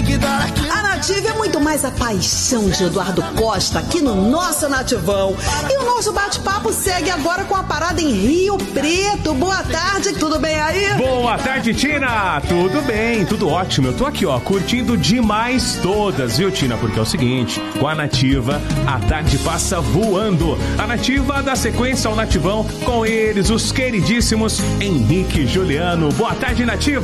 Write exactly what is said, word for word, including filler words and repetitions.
A Nativa é muito mais a paixão de Eduardo Costa aqui no nosso Nativão. E o nosso bate-papo segue agora com a parada em Rio Preto. Boa tarde, tudo bem aí? Boa tarde, Tina. Tudo bem, tudo ótimo. Eu tô aqui, ó, curtindo demais todas, viu, Tina? Porque é o seguinte, com a Nativa, a tarde passa voando. A Nativa dá sequência ao Nativão com eles, os queridíssimos Henrique e Juliano. Boa tarde, Nativa.